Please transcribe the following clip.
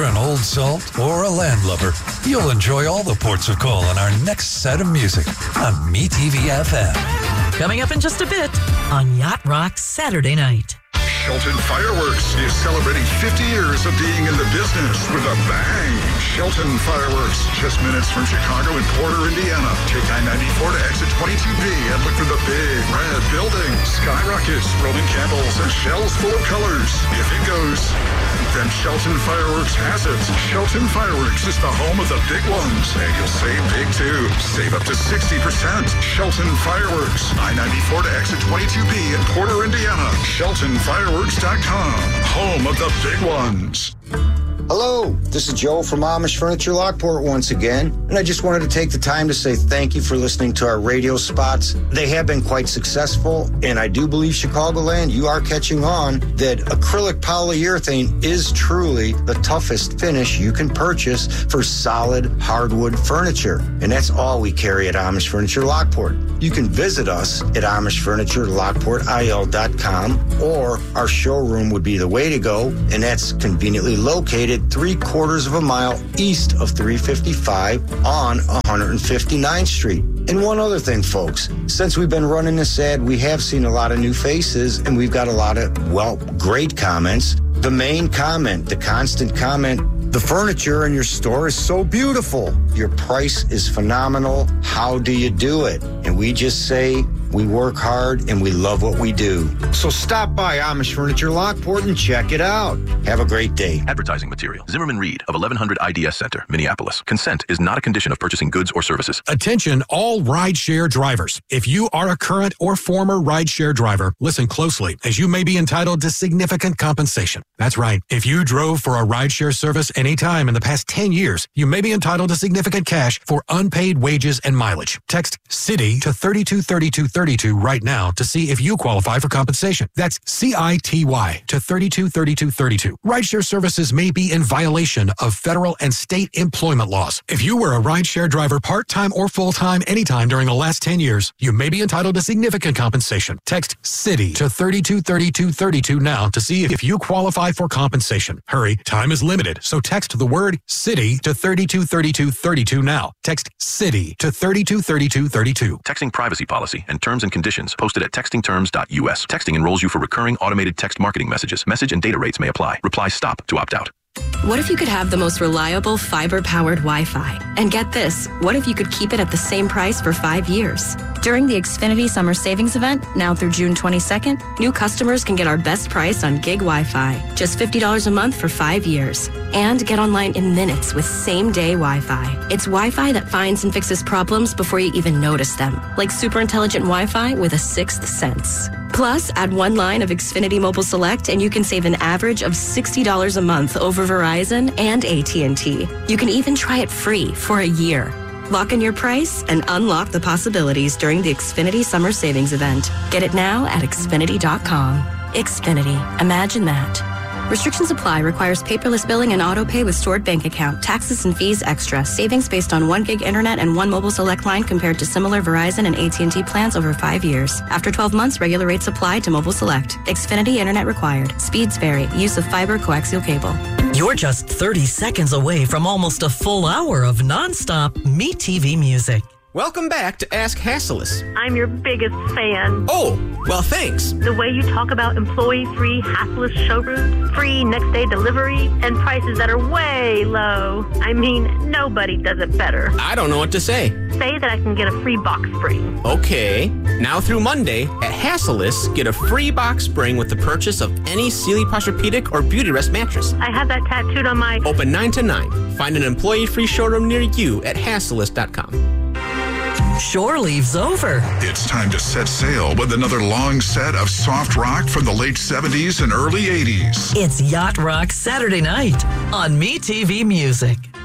you're an old salt or a landlubber, you'll enjoy all the ports of call on our next set of music on MeTV FM. Coming up in just a bit on Yacht Rock Saturday Night. Shelton Fireworks is celebrating 50 years of being in the business with a bang. Shelton Fireworks, just minutes from Chicago and Porter, Indiana. Take I-94 to exit 22B and look for the big red building. Skyrockets, Roman candles, and shells full of colors. If it goes, then Shelton Fireworks has it. Shelton Fireworks is the home of the big ones, and you'll save big too. Save up to 60%. Shelton Fireworks, I-94 to exit 22B in Porter, Indiana. SheltonFireworks.com, home of the big ones. Hello, this is Joe from Amish Furniture Lockport once again, and I just wanted to take the time to say thank you for listening to our radio spots. They have been quite successful, and I do believe Chicagoland, you are catching on that acrylic polyurethane is truly the toughest finish you can purchase for solid hardwood furniture, and that's all we carry at Amish Furniture Lockport. You can visit us at AmishFurnitureLockportIL.com, or our showroom would be the way to go, and that's conveniently located 3/4 of a mile east of 355 on 159th Street. And one other thing, folks, since we've been running this ad, we have seen a lot of new faces, and we've got a lot of, great comments. The main comment, the constant comment, the furniture in your store is so beautiful. Your price is phenomenal. How do you do it? And we just say, we work hard and we love what we do. So stop by Amish Furniture Lockport and check it out. Have a great day. Advertising material. Zimmerman Reed of 1100 IDS Center, Minneapolis. Consent is not a condition of purchasing goods or services. Attention all rideshare drivers. If you are a current or former rideshare driver, listen closely, as you may be entitled to significant compensation. That's right. If you drove for a rideshare service any time in the past 10 years, you may be entitled to significant cash for unpaid wages and mileage. Text CITY to 323232 right now to see if you qualify for compensation. That's CITY to 323232. Rideshare services may be in violation of federal and state employment laws. If you were a rideshare driver part-time or full-time anytime during the last 10 years, you may be entitled to significant compensation. Text CITY to 323232 now to see if you qualify for compensation. Hurry, time is limited, so text the word CITY to 323232 now. Text CITY to 323232. Texting privacy policy and terms and conditions posted at textingterms.us. Texting enrolls you for recurring automated text marketing messages. Message and data rates may apply. Reply STOP to opt out. What if you could have the most reliable fiber-powered Wi-Fi? And get this, what if you could keep it at the same price for 5 years? During the Xfinity Summer Savings Event, now through June 22nd, new customers can get our best price on gig Wi-Fi, just $50 a month for 5 years. And get online in minutes with same-day Wi-Fi. It's Wi-Fi that finds and fixes problems before you even notice them, like super intelligent Wi-Fi with a sixth sense. Plus, add one line of Xfinity Mobile Select and you can save an average of $60 a month over Verizon and AT&T. You can even try it free for a year. Lock in your price and unlock the possibilities during the Xfinity Summer Savings Event. Get it now at Xfinity.com. Xfinity. Imagine that. Restrictions apply. Requires paperless billing and auto pay with stored bank account. Taxes and fees extra. Savings based on 1 gig internet and 1 mobile select line compared to similar Verizon and AT&T plans over 5 years. After 12 months, regular rates apply to mobile select. Xfinity internet required. Speeds vary. Use of fiber coaxial cable. You're just 30 seconds away from almost a full hour of nonstop MeTV music. Welcome back to Ask Hassleus. I'm your biggest fan. Oh, well, thanks. The way you talk about employee-free, hassless showrooms, free next-day delivery, and prices that are way low. I mean, nobody does it better. I don't know what to say. Say that I can get a free box spring. Okay. Now through Monday, at Hassleus, get a free box spring with the purchase of any Sealy Posturepedic or Beautyrest mattress. I have that tattooed on my... Open 9 to 9. Find an employee-free showroom near you at Hassleus.com. Shore leave's over. It's time to set sail with another long set of soft rock from the late 70s and early 80s. It's Yacht Rock Saturday Night on MeTV Music.